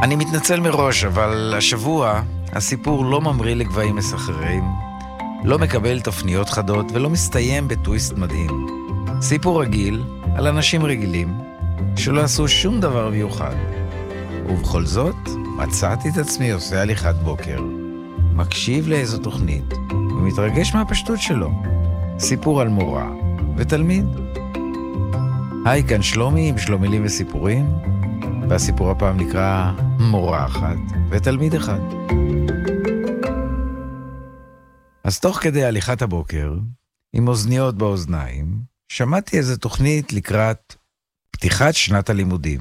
אני מתנצל מראש, אבל השבוע הסיפור לא ממריא לגבהים מסחררים, לא מקבל תפניות חדות ולא מסתיים בטוויסט מדהים. סיפור רגיל על אנשים רגילים שלא עשו שום דבר מיוחד. ובכל זאת, מצאתי את עצמי עושה הליכת בוקר, מקשיב לאיזו תוכנית ומתרגש מהפשטות שלו. סיפור על מורה ותלמיד. היי, כאן שלומי עם שלומילים וסיפורים, והסיפור הפעם נקרא מורה אחת ותלמיד אחד. אז תוך כדי הליכת הבוקר, עם אוזניות באוזניים, שמעתי איזו תוכנית לקראת פתיחת שנת הלימודים.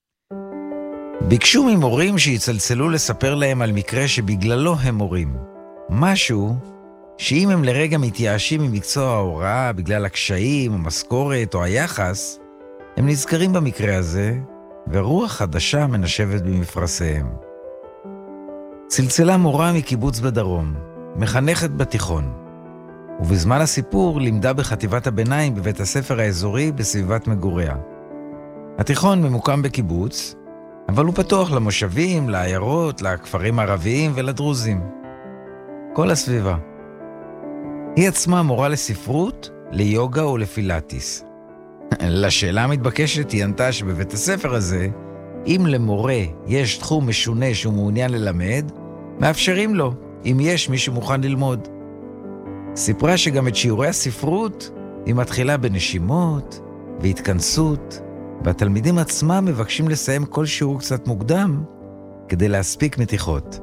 ביקשו ממורים שיצלצלו לספר להם על מקרה שבגללו הם מורים. משהו שאם הם לרגע מתייאשים ממקצוע ההוראה בגלל הקשיים, המשכורת או היחס, הם נזכרים במקרה הזה, ורוח חדשה מנשבת במפרסיהם. צלצלה מורה מקיבוץ בדרום, מחנכת בתיכון, ובזמן הסיפור לימדה בחטיבת הביניים בבית הספר האזורי בסביבת מגוריה. התיכון ממוקם בקיבוץ, אבל הוא פתוח למושבים, לעיירות, לכפרים הערביים ולדרוזים. כל הסביבה. היא עצמה מורה לספרות, ליוגה ולפילאטיס. לשאלה המתבקשת היא ענתה שבבית הספר הזה, אם למורה יש תחום משונה שהוא מעוניין ללמד, מאפשרים לו, אם יש מי שמוכן ללמוד. סיפרה שגם את שיעורי הספרות היא מתחילה בנשימות והתכנסות, והתלמידים עצמם מבקשים לסיים כל שיעור קצת מוקדם כדי להספיק מתיחות.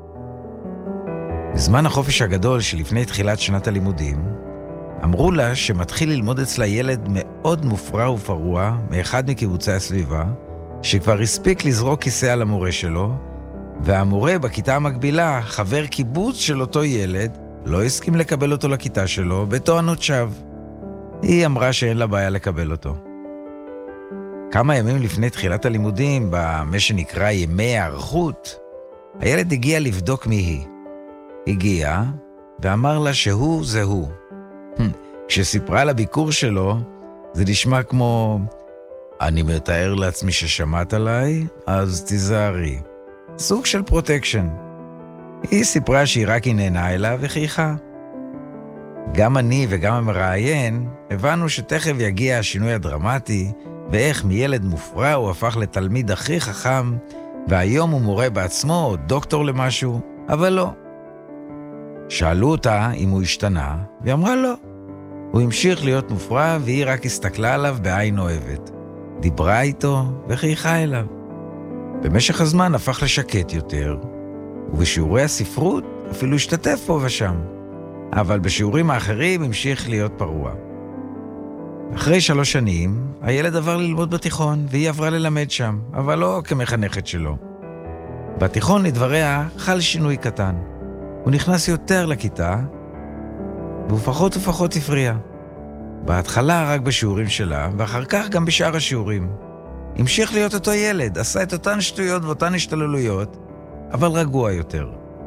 בזמן החופש הגדול שלפני תחילת שנת הלימודים, אמרו לה שמתחיל ללמוד אצלה ילד מאוד מופרע ופרוע מאחד מקיבוצי הסביבה, שכבר הספיק לזרוק כיסא על המורה שלו, והמורה בכיתה המקבילה, חבר קיבוץ של אותו ילד, לא הסכים לקבל אותו לכיתה שלו בטוענות שווא. היא אמרה שאין לה בעיה לקבל אותו. כמה ימים לפני תחילת הלימודים, במה שנקרא ימי הערכות, הילד הגיע לבדוק מי היא. הגיע ואמר לה שהוא זה הוא. כשסיפרה על הביקור שלו, זה נשמע כמו, אני מתאר לעצמי ששמעת עליי, אז תיזהרי. סוג של פרוטקשן. היא סיפרה שהיא רק עניינה אליו וחייכה. גם אני וגם המראיין הבנו שתכף יגיע השינוי הדרמטי, ואיך מילד מופרע הוא הפך לתלמיד הכי חכם, והיום הוא מורה בעצמו או דוקטור למשהו, אבל לא. שאלו אותה אם הוא השתנה, והיא אמרה לא. הוא המשיך להיות מופרע והיא רק הסתכלה עליו בעין אוהבת. דיברה איתו וחייכה אליו. במשך הזמן הפך לשקט יותר, ובשיעורי הספרות אפילו השתתף פה ושם. אבל בשיעורים האחרים המשיך להיות פרוע. אחרי 3 שנים, הילד עבר ללמוד בתיכון, והיא עברה ללמד שם, אבל לא כמחנכת שלו. בתיכון לדבריה חל שינוי קטן. הוא נכנס יותר לכיתה, והוא פחות ופחות הפריע. בהתחלה רק בשיעורים שלה, ואחר כך גם בשאר השיעורים. המשיך להיות אותו ילד, עשה את אותן שטויות ואותן השתללויות, אבל רגוע יותר.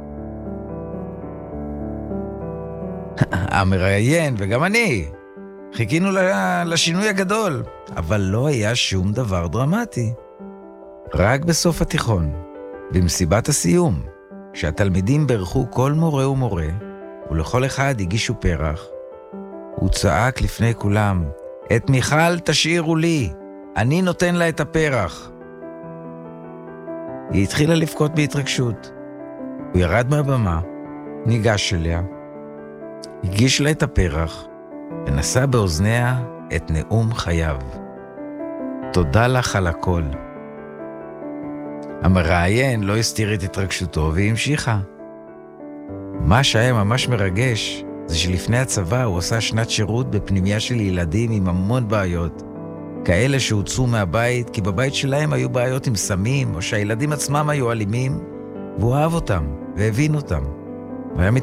המראיין וגם אני חיכינו לשינוי הגדול, אבל לא היה שום דבר דרמטי. רק בסוף התיכון, במסיבת הסיום, כשהתלמידים ברכו כל מורה ומורה, ולכל אחד הגישו פרח, הוא צעק לפני כולם, את מיכל תשאירו לי, אני נותן לה את הפרח. היא התחילה לבכות בהתרגשות. הוא ירד מהבמה, ניגש אליה, הגיש לה את הפרח, ונשא באוזניה את נאום חייו. תודה לך על הכל. המראיין לא הסתיר את התרגשותו והמשיכה. מה שהיה ממש מרגש זה שלפני הצבא הוא עשה שנת שירות בפנימיה של ילדים עם המון בעיות. כאלה שהוצאו מהבית כי בבית שלהם היו בעיות עם סמים או שהילדים עצמם היו אלימים, והוא אהב אותם והבין אותם. והיה